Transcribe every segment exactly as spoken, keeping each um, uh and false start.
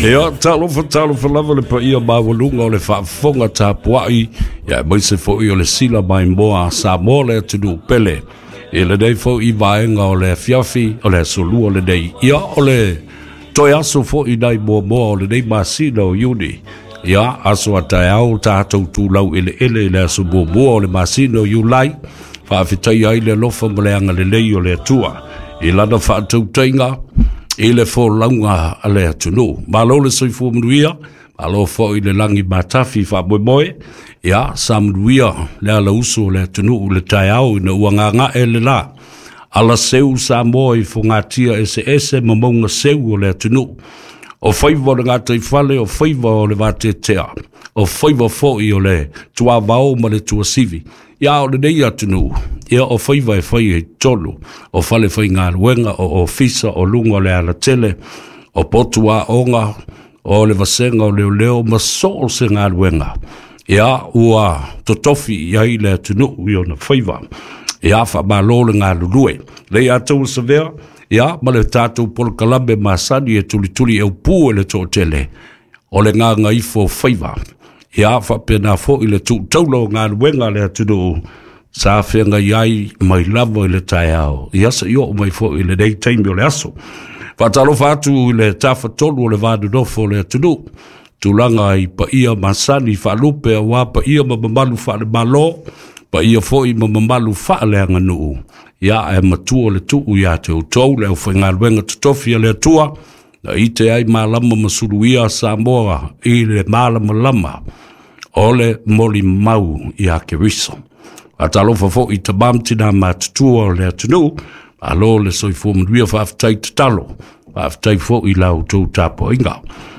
Ia, talo fa talo fa lava le pa ia mawalunga o le whaafonga tā puai. Ia, mai se fo i o le sila mai moa sa mo le tunu pele. E le dei fo i vaenga o le fiafi, o le solu o le dei. Ia, o le toi aso fo i dai moa moa o le dei masina o yuni. Ia, aso a tai au tātou tūlau ele ele le aso moa moa o le masina o yulai. Whaafitai ai le lofa mo le anga le lei o le atua. I lana whaatau tainga. I le fo launga a le atunu. Malo le soifu mnuia, malo fo i le langi matafi wha moe moe, ia, sa mnuia le ala uso le atunu le tai au ina uanga nga e le la. Ala seu sa moe i fo ngā tia ese ese mamonga seu o le atunu. O whaiva le ngā taifale, o whaiva o le vate tea, o whaiva fo i o le tua vau ma le tua sivi. Ia o le nei atunu, ia o whaiva e whai e tolu, o whale whai ngā ruenga, o ofisa, o lunga le ala tele, o potua onga, o le vasenga, o leo leo, ma so se ngā ruenga. Ia ua totofi ia i le atunu, i o na whaiva. Ia wha ma lole ngā lulue. Lei atou sa vea, ia ma le tātou polo kalambe ma sani e tuli tuli e upu e le tō tele, o le ngā ngā ifo whaiva. Ia wha pena fo i le tū taulo ngā ruenga le atunu sa whenga iai mai lava i le tai au. Ia sa i o mai fo i le nei taimi o le aso. Whatalo whātu i le tafa tolu o le vādu nofo le atunu. Tūlanga i pa ia masani whalupe a wā pa ia mamamalu wha le malo. Pa ia fo i mamamalu wha le anga nuu. Ia e matua le tuu ia te utou le au whainga ruenga tutofi le atua. Na i te ai mālama masuruia sa moa i le mālama lama. Ole moli mau i ake riso. A talofa fo i tabamtina ma tutua le atunu, a lo le soifo mnuia whaafitai te talo, whaafitai fo i lau tau tapo inga.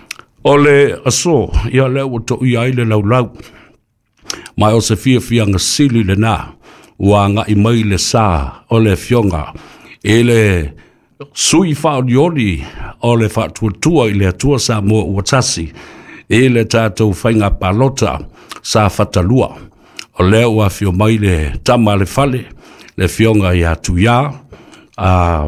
Ole aso, ia leo to i aile lau lau, mai o se fia fia nga sili le nā, ua nga i mai le sā, ole fionga, e le sui whao dioni, ole whaatuatua i le atua sa mua uatasi, e le tātou whainga palota sa whatalua. O leo a fio mai le tama le fale, le fionga i atu ia, a,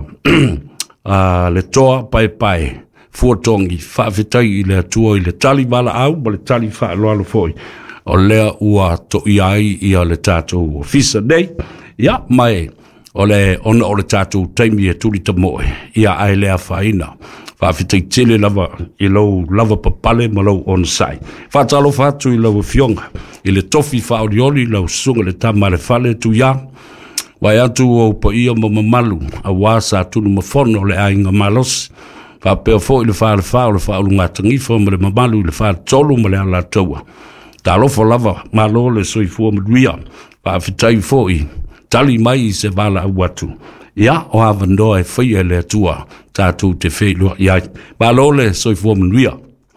a le toa pai pai, fuatongi, whaafitai i le atua i le tali wala au, ma le tali wha loalo foi. O leo ua to iai i a le tātou ofisa nei, ia mai, o le ona o le tātou taimi e tuli tamoe, ia ai lea whaina. Whaafitai tele lava i lau lava papale ma lau on sai. Whaatalo whaatu i lau fionga. I le tofi whaorioli lau sunga le tama le fale tu ia. Wai atu o pa ia ma mamalu a wasa tunu mafono le ainga malos. Whapea fo i le whaale whao le whaolu ngā tangifa ma le mamalu i le whaale tolu ma le ala taua. Ta lofo lava ma lo le soifua maduia. Whaafitai fo i tali mai i se wala au atu. Ia o havandoa e whaia le atua tātou te whailua iai. Ma lole soifua manuia.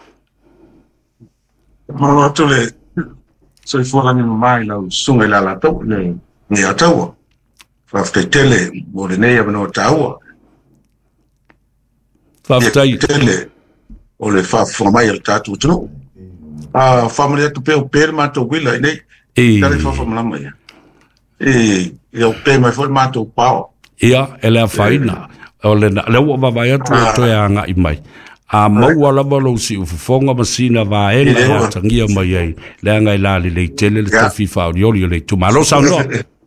Ma atu le soifua lani mai lau sunga i la tau le ni a taua. Whaftai tele mo le nei amano taua. Whaftai tele o le whafua mai al tātou tunu. A whamare atu peo pere mātou wila i nei. Kare whafua malama ia. E au pere mai fwoi mātou pao. Ia, e lea whaina. O le na ua wawai atu e toe anga i mai. A maua lava lau si ufufonga masina wa e na tangia mai ei. Lea ngai lali lei tele le tofi whaorioli o lei tumalo sao no.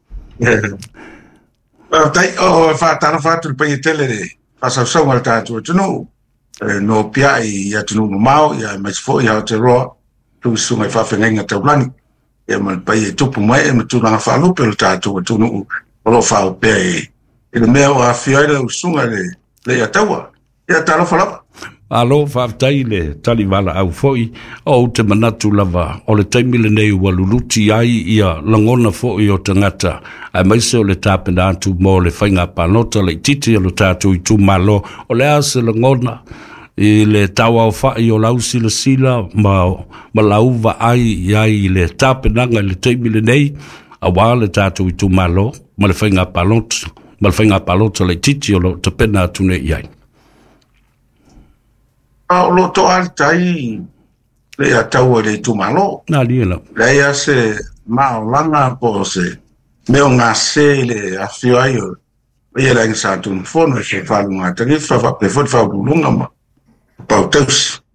Tai o whaatara whaatu pai tele re. Whasau sau ngara tātua tunu. No pia i atunu no mau, ia mai sifo i hao te roa. Tu sunga i whawhenga taulani. Ia man pai e tupu mai e matuna whaalupe lo tātua tunu. Olo whao pia e. E le mea o a whiaira usunga le, le ataua. E a talo whalapa. Alo, whaftai le tali wala au foi, o te manatu lava, o le taimile nei ua luluti ai ia langona foi o tangata, ai maise o le tāpena atu mo le whainga panota, le titi alo tātu i tu malo, o le ase langona, i le tawa o whai o lau sila sila, ma, ma lauva ai ai le tāpenanga le taimile nei, a wā le tātu i tu malo, ma le whainga panota, ma le whainga palota le titi o lo te pena atune iai. A o lo to altai le ataua le tumalo. Nā liela. Le ia se mao langa po se meo ngā se le a whio ai o ia la inga tun fono e se whalu ngā tangi whawha pe whawha bulunga ma pau tausi.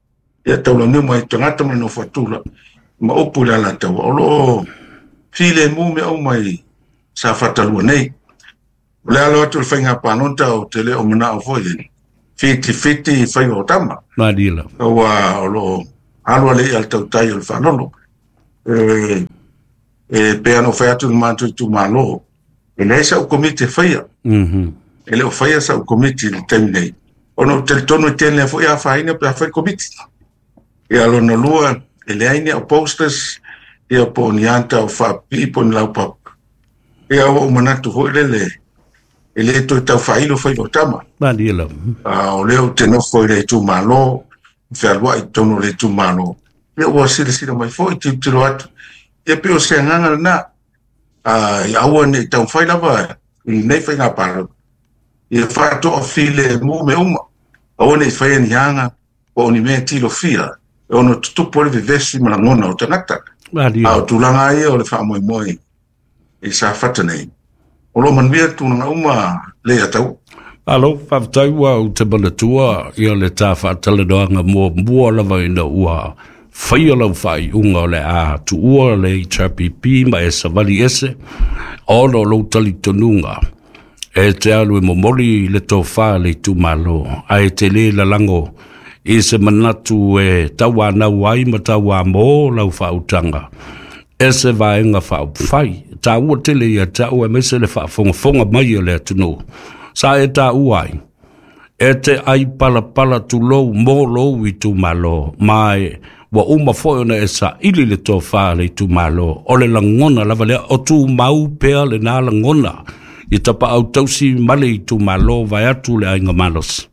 ia taula ni mai tangata mai no fatula ma opu la la tau olo file mu me o mai sa fatalu nei le alo tu fainga panonta o tele o mana o foi fiti fiti fai o tama madila wa olo alo le al tau tai o fanolo e e pe ano fai atu mantu tu malo e le sa o komite fai mhm ele o fai sa o komite le temne ono tel tono tele foi a faina pe fai komite e alo no lua ele aine o posters e o ponianta o fa pipo ni lau pap e o manatu ho ele ele to tau failo foi o tama madila a o leo te no foi le tu malo fe alwa i tono le tu malo e o sile sile mai foi ti ti loat e pe o se nganga na a ya o ne tau faila ba i nei foi na paro e fa to file mo me uma o ne foi ni hanga o ni me ti lo fia o no tu por vivesi ma ngona o tanata madila a tu langa e o le fa moi moi e sa fatanei o lo man via tu na uma le atau alo fatai wa o te bala tua ia le tafa tele doanga mo mo la va ina ua fai la fai unga le a tu ua le chapi pi ma esa vali ese o lo lo tali tonunga e te alu mo moli le to fa le tu malo ai te le la lango i se manatu e tawa na wai ma tawa mo la fa utanga ese va inga fa fai ta ua tele ia ta ua mese le fa fonga fonga mai le tunu sa e ta uai e te ai pala pala tu lou mo lou i tu malo mai wa uma foi ona e sa ili le to fa le tu malo o le langona lava le o tu mau pea le na langona i tapa au tausi male i tu malo vai atu le ainga malos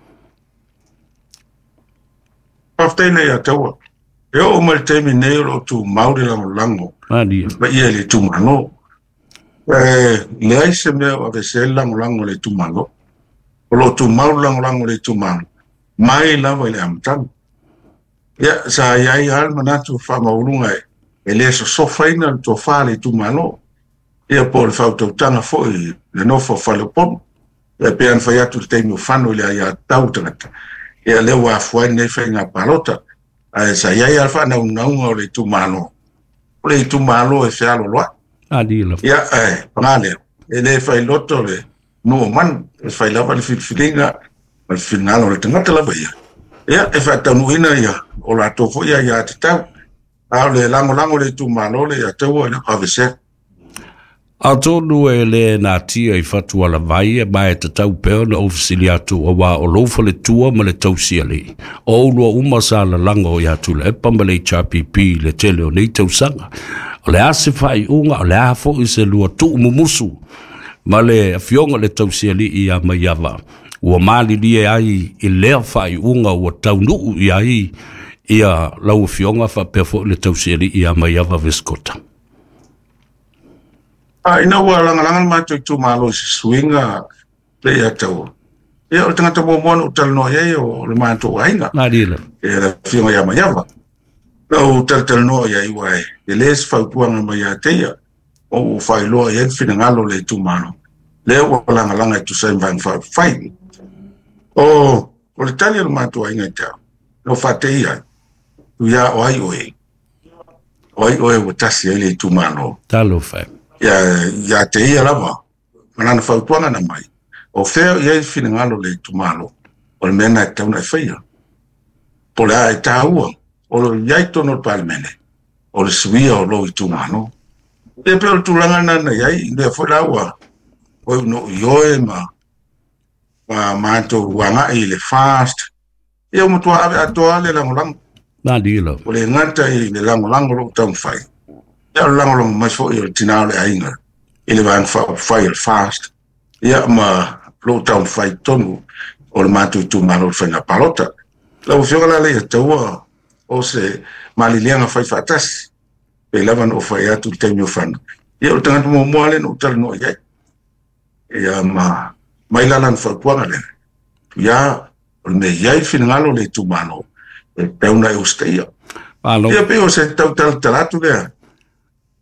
After ya tawa e o mal temi nero tu mau de lango lango adi ba ia le tu malo e le ai se me o se lango lango le tu malo o lo tu mau lango lango le tu malo mai lava le amtan ya sa ya hal manatu fa maulunga e le so so faina to fa le tu malo e por fa to tanga foi le no fo fa le pom e pe an fa ya tu te no fa no le ya tau tanga e le wa fo ne fa nga palota a sa ya ya fa na na o le tu malo le tu malo e fa lo lo adi la ya eh pangale e le fa loto le no man e fa la va le filinga al final le tanga la ba ya ya e fa tanu ina ya o la to fo ya ya te tau a le lango lango le tu malo le ya te o le avese a tonu e le na tia i fatu ala vai e mai te tau peo na ofisiliatu o wa o lofa le tua ma le tausia le o ulua uma sa la lango i atu le epa ma le chapipi le tele o nei tausanga o le ase fai unga o le afo i se lua tu mumusu ma le fionga le tausia li i a maiava ua mali li e ai i lea fai unga ua taunu i ai i a lau fionga fa pefo le tausia li i a maiava viskota a ina wa langa langa ma tu tu malo swinga le ya tau e o tanga to mo mo tal no ye o le ma to ainga na dile e la fionga ya ma yava o tal tal no ya i wai e les fa tuanga ma ya te ya o fa lo ye fina ngalo le tu malo le o langa langa tu sai van fa fai o o le tali ma to ainga ta no fa te ya tu ya o ai o e o ai o e o tasi le tu malo talo fa ya ya te ia lava mana na fautuanga na mai o feo ia i fina ngalo le tumalo o le mena e tauna e whaia po le a e tāua o lo iai tono palmene o le suia o lo i tumano e peo tulanga na na iai le fo laua o no ioe ma ma mato wanga i le fast e o mutua ave atoa le langolango na dilo o le ngata i le langolango lo tau whai ya lango lo mai fo i tina le ainga ele van fa fire fast ya ma lo town fight tonu o le matu tu malo fena palota la o fiola le tawa o se malilianga fai fatas pe lavan o fa ya tu tenyo fan ya o tanga mo mo ale no tal no ya ya ma mai la lan fa kwanga le ya o me ya finalo le tu malo e pe una ustia alo ya pe o se tau tal talatu le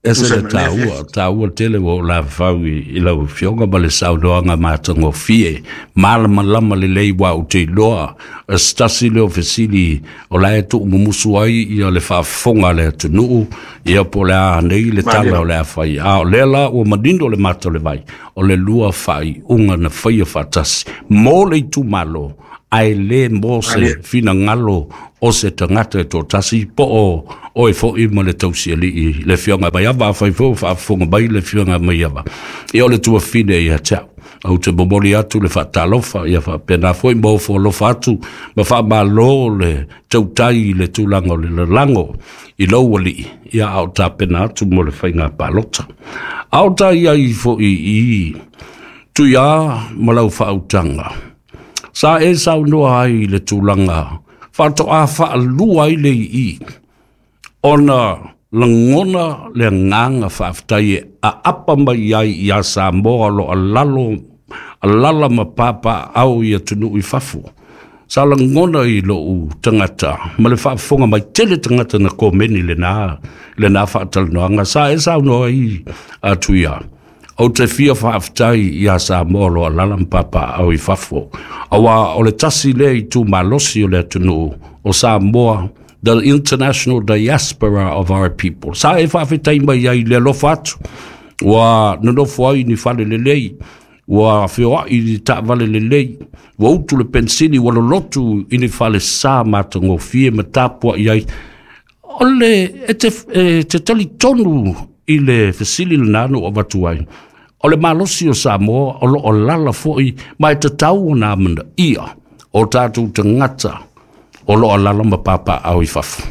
ese le taua, taua tele wo la fawi i lau fionga ma le saudoanga mātango fie, malama lama le lei wa u te loa, a stasi leo fesili o la e tu mumusu ai i a le whaafonga le tunuu, i a po le a nei le tala o le a whai, a o le la o manindo le mata le vai, o le lua whai unga na whaia whatasi, mō le tu malo, ai le mō se fina ngalo o se tangata e tō tasi po o o e fo i ma le tausi ali i le fionga mai ava a whai fo wha fonga mai le fionga mai ava i o le tua fine i a tau au te momori atu le wha talofa i a wha pena fo i mō fo lofa atu ma wha ma lo le tautai le tūlango le lango i lau ali i a au ta pena atu mo le whainga palota au ta i a i fo i i tu ia ma lau wha autanga sa e sau noa ai le tūlanga whato a wha lua i le i ona langona le nganga whaaftai a apa mai ai i a Samoa lo a lalo a lala ma papa au i a tunu i whafu sa langona i lo u tangata ma le whaafonga mai tele tangata na komeni le nā le nā whaatal noanga sa e sau noa i a tuia o te fia whaaftai i a Samoa lo a lala ma papa au i whafu awa o le tasi le i tu malosi o le tunu o Samoa the international diaspora of our people. Sa e whawhetai mai ai le lofa atu. Wa nonofo ai ni whale le lei. Wa whioa i ni ta wale le lei. Wa utu le pensini wa lo lotu i ni whale sa matango fie ma tapua i ai. Ole e te, e, te tali tonu i le fesili le nano o watu ai. Ole malosi o Samoa o lo o lala foi mai te tau o nā mana ia o tātou te ngata o lo alala ma papa au i whafu.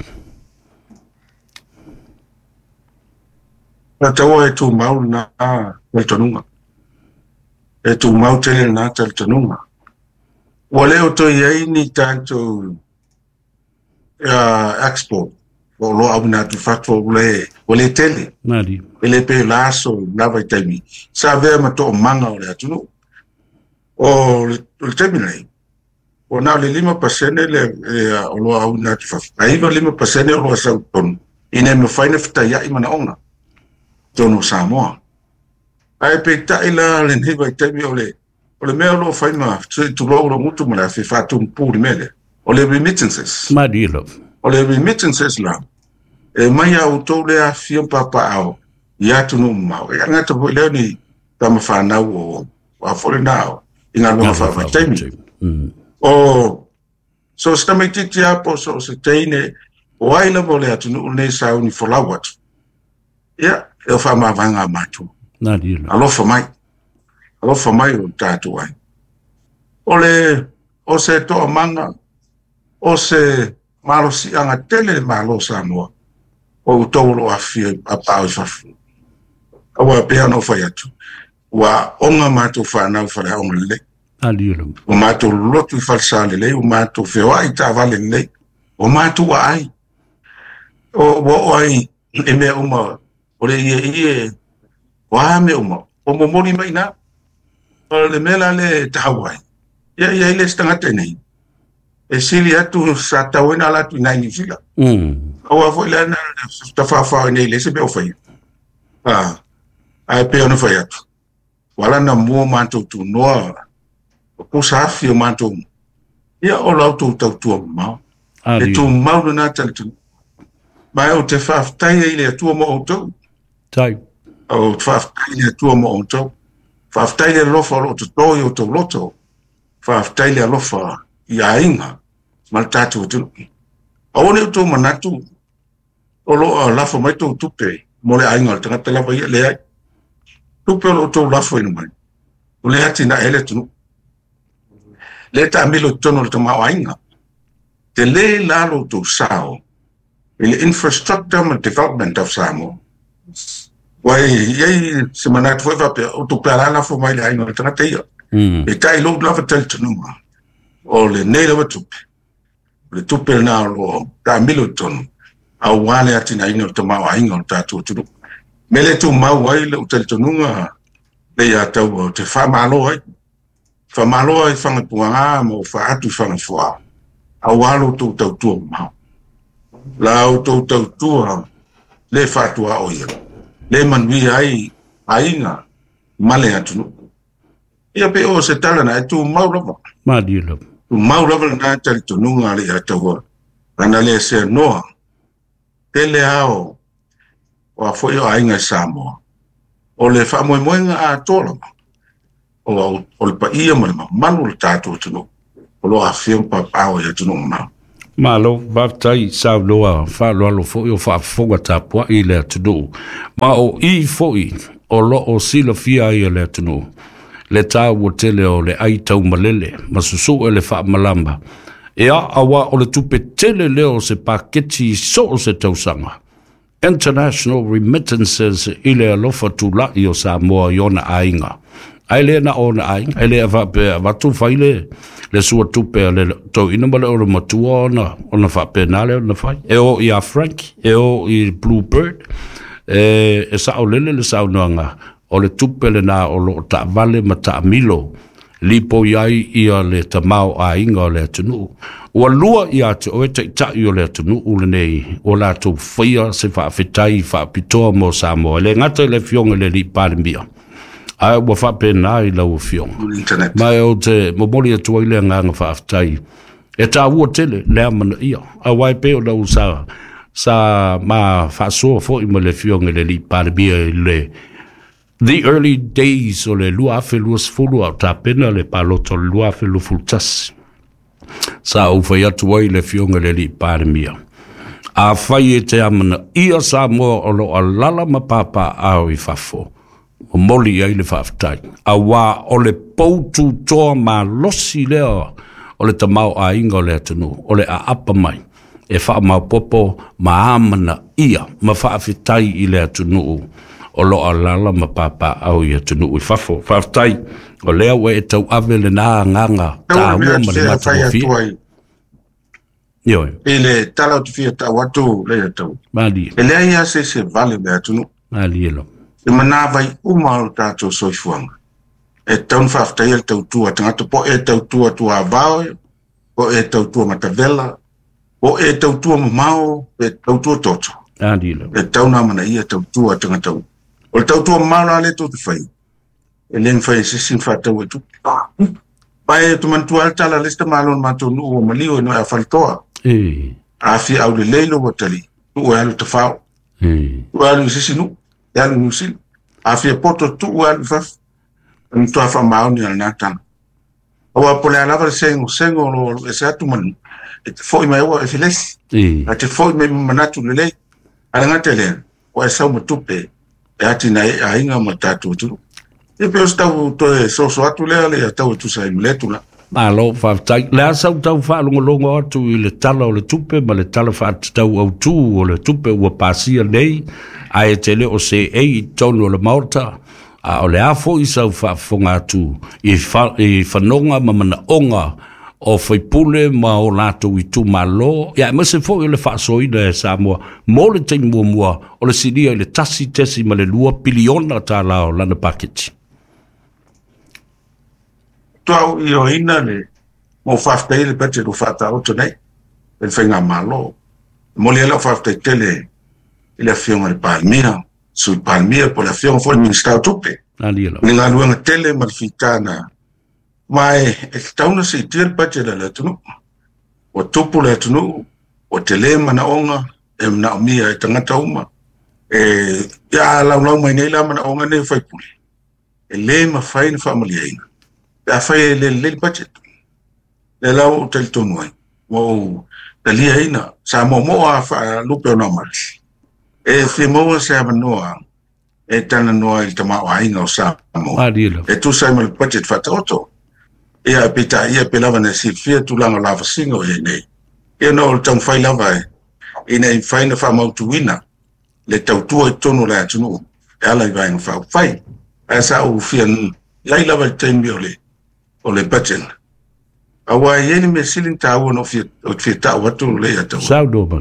Na taua e tū mau na tel tanunga. E tū mau tele na tel tanunga. Wa leo to iei ni tātou uh, export. O lo au na tu whatu o le, o le tele. Nari. E le pe laso lava i taimi. Sa vea ma to o manga o le atunu. O le taimi nei. O na le lima pasene le o lo au na tu whatu. A iwa lima pasene o lo asau tonu. Ine me whaine whita ia i mana onga. Tono Samoa. Ai pe tai la le niwa i taimi o le o le mea lo whaima tu lo uro mutu mara fi whatu mpuri mele. O le remittances. Madilo. O le remittances la. E mai au tau lea fiam papa au. Ia tunu mau. E angata po leo ni tama whanau o a fore nao. Inga lunga whawai taimi. O so sta mai titi apo so se teine o aila mo lea tunu une sau ni folau atu. Ia, e o whama vanga matu. Nadila. Alofa mai. Alofa mai o tātu ai. O le, o se toa manga, o se malo si anga tele malo Samoa. O utoro a fia a pao i whafu. Awa pea no whai atu. Wa onga mātou whanau whare onga le. Nadila. O mātou lotu i whalsa le le, o mātou whewa i tā vale le. O mātou wa ai. O o ai, e mea uma, o le ie ie, wa me uma, o momori mai na, o le mela le tahawai. Ia ia ile stangate nei. E sili atu sa tawena la tu nai ni fila. Mm. O a foi la na ta fa fa nei le se be o fai. Ah. Ai pe ono fai atu. Wala na mo manto tu no. Ko sa fi o manto. Ia o la tu tu tu ma. E tu ma no na tal tu. Mai o te fa tai ile tu mo o tu. Tai. O fa tai ile tu mo o tu. Fa tai ile lo fa lo tu to yo to lo to. Fa tai ile lo fa ia inga. Mal tatu tu. Aone tu manatu. O lo la fa mai tu tupe. Mo le ainga tanga tela vai le ai. Tupe lo tu la fa ina mai. O le ati na ele tu. Le ta milo tono le ma ainga. Te le la lo tu sao. Il infrastructure and development of Samoa. Wai ye se manat foi va pe o tu pela la fa mai le ainga tanga te ia. E tai lo la fa tel tu ma. O le ne le tupe. Le tupe na lo ta miloton a wale atina ino to ma ainga ta tu tu mele tu ma wai le utel tonunga le ya tau te fa malo ai fa malo ai fa puanga mo fa atu fa fa a walo tu tu tu ma la tu tu tu le fa tu a oia le manui ai ainga male atu ia pe o se tala na tu maulava ma dilo tu maulava na tali tu nunga le atu ana le se noa tele ao o foi o ainga Samoa o le fa mo mo a tolo o o le pa ia mo manu le tatu tu o lo a fiam pa pa o ya tu ma malo baptai sa loa fa lo lo fo yo fa fonga tapua i le tu ma o i foi o lo o silo fia i le tu le ta wo tele o le ai tau malele ma susu e le fa malamba e a awa o le tupe tele leo se paketi so se tausanga international remittances i le alofa tu la i o Samoa i ona ainga ai le na ona ainga ai le va pe va tu faile le sua tupe le to ina male o le matua ona ona fa penale ona fai e o i a Frank e o i Bluebird e e sa o lele le sa nanga o le tupe le na o lo ta vale mata milo lipo yai ia le tamau a inga le tunu o lua ia te o te ta i o le tunu o le nei o la tu fia se fa fitai fa pito mo Samoa le ngata le fionga le li palmia ai wa fa pena i la o fionga mai o te mo moli tu ile nga nga fa fitai e ta wo tele le amana ia a wai pe o la usa sa ma fa so fo i mo le fionga le li palmia le the early days o le lua fe luas fulu au ta pena le paloto lua fe lu fultas sa u fa atu wai le fionga le li parmia a fai e te amana ia Samoa o lo alala ma papa au i fafo o moli ai le faftai a wa o le poutu toa ma losi leo o le tamau a inga o le atunu o le a apa mai e fa ma popo ma amana ia ma fa afitai i le atunu o lo alala ma papa au ia tunu i fafo faftai o lea we e tau ave le na nganga ta ua ma le mata o fi yo e le tala tu fi ta watu le tau mali e le ia se se vale le tunu mali lo e mana vai uma o tato soifuanga e tau faftai el tau tua tanga po e tau tua tua bao o e tau tua matavela o e tau tua mau e tau tua toto mali lo e tau na mana ia tau tua tanga tau o le tau tua mana le tau te fai e len fai se sin fatau e tu pai tu mantua al tala lista malon matu nu o malio no a faltoa e a fi au le leilo o tali tu o alu te fau e tu alu se sinu e alu nusil a fi poto tu o alu faf un tu a fa mau ni al natan o a pole ala va sengo sengo no e se atu man e foi mai o e files e a te foi me manatu le le ala ngatele o e sa mo tupe e ati na e ainga matatu tu e pe sta to e so so atu le le tau tu sai letu la malo faftai la sa tau fa longo longo atu i le tala o le tupe ma le tala fa tau au tu o le tupe ua pasia nei a e tele o se e i tonu o le maota a o le afo i sau fa fonga atu i fa i fanonga ma mana onga o faipule ma o lato i tu malo ya ma se fo le fa so i le Samoa mo le te mua mua o le sidia i le tasi tesi ma le lua piliona ta lao lana paketi tau i o ina le mo faftai le pete do fata o tonei e whainga malo mo le ala faftai tele i le fionga le palmia sui palmia po le fionga fo le ministau tupe ali lo ni ngā luanga tele ma le fitana mai e tauna se tir pate le tunu o tupu le tunu o tele mana onga e na mia e tangata uma e ya la la mai nei la mana onga ne fai puli e le ma fai na family ina a fai le le budget le la o tel tonu ai o tali ina sa mo mo a fa lupe no mal e se mo se amanoa e tana no il tama ai no sa mo ali lo e tu sai mal budget fa toto e a pita ia pelava na si fia tu langa lava singo e nei e no tang fai lava e nei fai na fa mo tu wina le tau tu e tonu la tunu e ala i vai fa fai e sa u fia lai lava ten miole o le budget awa yeni me silin tawo no fia o fia tawo tu le ya tawo sa do ba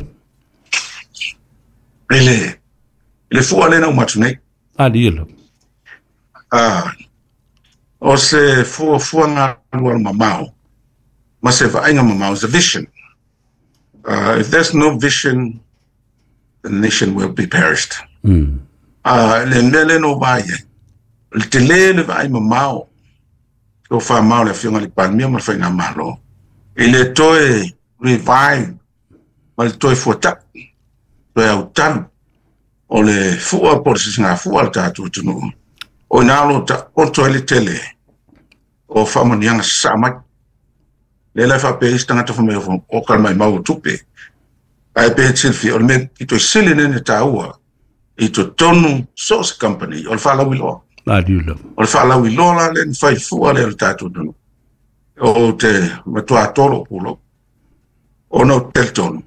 ele ele fu ale na matu nei ali lo ah o se fu fu nga luar mamao ma se va inga mamao is a vision uh, if there's no vision the nation will be perished mm a le mele no vai le tele le vai mamao o fa mau le fiona le palmia ma fa na malo ele toe revive mal toe fota toe autan o le fua por si nga fua ta tu tu no o na lo ta o toe le tele o fa mo nyanga sama le la fa pe stanga to fa me o kalma mau tupe ai pe silfi o me i to silene ne ta ua i to tonu source company o fa la wilo la dilo o fa la wilo la le fa fua le ta tu no o te ma to atolo pulo o no tel tonu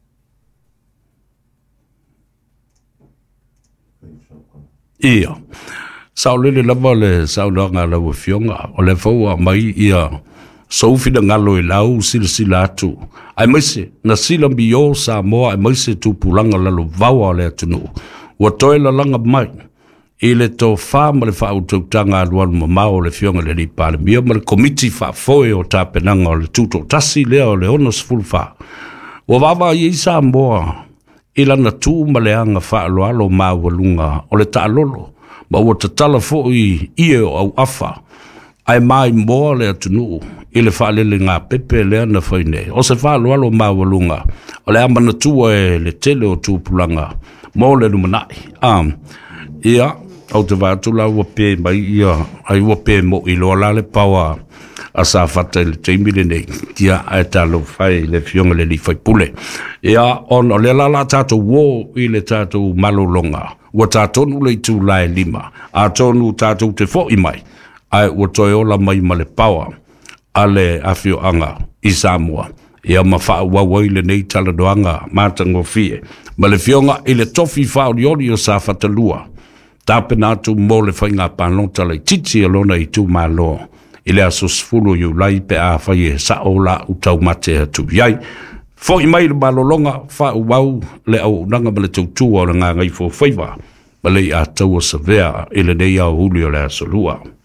ia sao le lava le sao longa la fionga o le fo mai ia so fi de ngalo i lau sil sila tu ai mese na sila bio sa mo ai mese tu pulanga la lo vawa le tunu o toila langa mai ile to fa ma le fa auto tanga luan ma o le fionga le pa le bio ma le committee fa foi o tapenanga o le tuto tasi le o le onos full fa o vava i sa mo ila na tu ma le anga fa lo alo ma walunga o le ta lolo ma o te tala fo i i o afa ai mai mo le tunu ile fa le nga pepe le na fa ne o se fa lo alo ma walunga o le ama na tu e le tele o tu pulanga mo le numanai um ia au te va tu la o pe mai ia ai o pe mo i lo la le pawa a sa fata le teimi le nei kia a ta lo fai le fionga le li fai pule ia on o le la la tato wo i le tato malolonga wa tato nu le tu lai lima a tonu tato te fo i mai ai o toi ola mai ma le pawa ale afio anga i Samoa ia ma fa wa wa le nei tala doanga matango fie ma le fionga i le tofi fa o o sa fata lua tapena tu mo le fai ngā panonta le titi alona i tu malo ile asos fulu yu lai pe a fai sa ola utau mate tu yai fo i mai le malolonga fa wau le au nanga mele tu tu o nga ngai fo faiva mele a tau o savea ile nei au hulio le asolua